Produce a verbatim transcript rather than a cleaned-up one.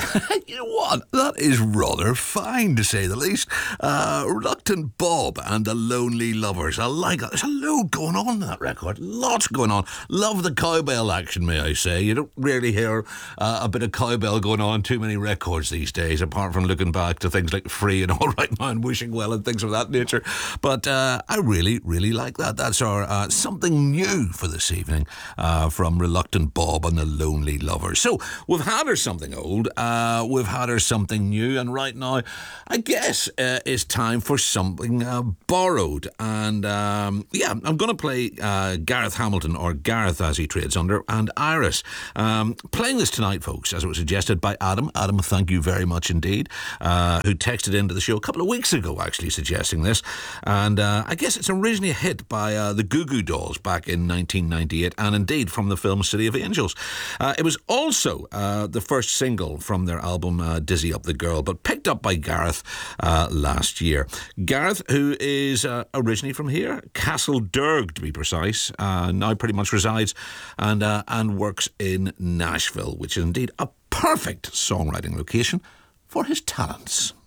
You know what? That is rather fine, to say the least. Uh, Reluctant Bob and the Lonely Lovers. I like it. There's a load going on in that record. Lots going on. Love the cowbell action, may I say. You don't rarely hear uh, a bit of cowbell going on in too many records these days, apart from looking back to things like Free and All Right Man, Wishing Well and things of that nature. But uh, I really, really like that. That's our uh, something new for this evening uh, from Reluctant Bob and the Lonely Lovers. So we've had her something old. Uh, we've had her something new, and right now I guess uh, it's time for something uh, borrowed. And um, yeah, I'm going to play uh, Gareth Hamilton, or Gareth as he trades under, and Iris. Um, playing this tonight, folks, as it was suggested by Adam. Adam, thank you very much indeed, uh, who texted into the show a couple of weeks ago actually suggesting this. And uh, I guess it's originally a hit by uh, the Goo Goo Dolls back in nineteen ninety-eight, and indeed from the film City of Angels. Uh, it was also uh, the first single from their album uh, Dizzy Up the Girl, but picked up by Gareth uh, last year. Gareth, who is uh, originally from here, Castle Derg to be precise, uh, now pretty much resides and uh, and works in Nashville, which is indeed a perfect songwriting location for his talents.